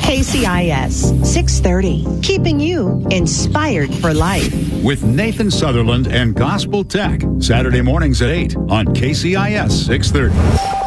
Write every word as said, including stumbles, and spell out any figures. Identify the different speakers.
Speaker 1: K C I S six thirty, keeping you inspired for life.
Speaker 2: With Nathan Sutherland and Gospel Tech, Saturday mornings at eight on K C I S six thirty.